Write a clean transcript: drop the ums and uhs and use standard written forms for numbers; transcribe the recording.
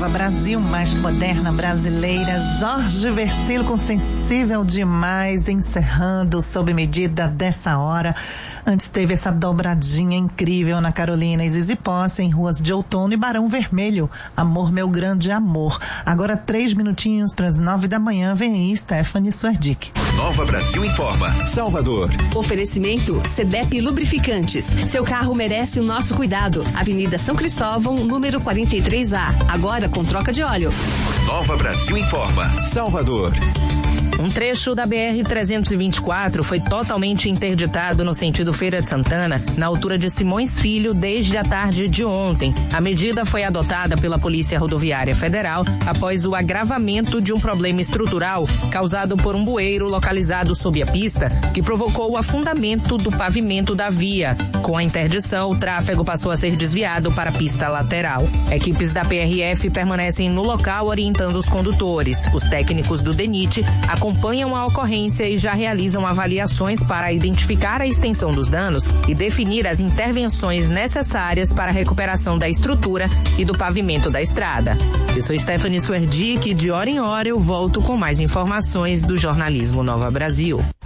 Nova Brasil, mais moderna brasileira. Jorge Versilo com Sensível Demais, encerrando sob medida dessa hora. Antes teve essa dobradinha incrível na Carolina e Zizi Posse em Ruas de Outono e Barão Vermelho, Amor Meu Grande Amor. Agora 3 minutinhos para as 9 da manhã, vem aí Stephanie Suerdick. Nova Brasil informa. Salvador. Oferecimento CDEP Lubrificantes. Seu carro merece o nosso cuidado. Avenida São Cristóvão, número 43A. Agora com troca de óleo. Nova Brasil informa. Salvador. Um trecho da BR-324 foi totalmente interditado no sentido Feira de Santana, na altura de Simões Filho, desde a tarde de ontem. A medida foi adotada pela Polícia Rodoviária Federal após o agravamento de um problema estrutural causado por um bueiro localizado sob a pista, que provocou o afundamento do pavimento da via. Com a interdição, o tráfego passou a ser desviado para a pista lateral. Equipes da PRF permanecem no local orientando os condutores. Os técnicos do DENIT acompanham a ocorrência e já realizam avaliações para identificar a extensão dos danos e definir as intervenções necessárias para a recuperação da estrutura e do pavimento da estrada. Eu sou Stephanie Suerdick e de hora em hora eu volto com mais informações do jornalismo Nova Brasil.